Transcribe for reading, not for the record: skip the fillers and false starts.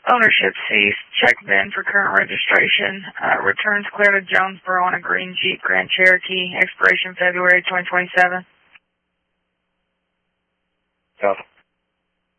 Ownership ceased. Check VIN for current registration. Returns clear to Jonesboro on a green Jeep Grand Cherokee. Expiration February 2027. South.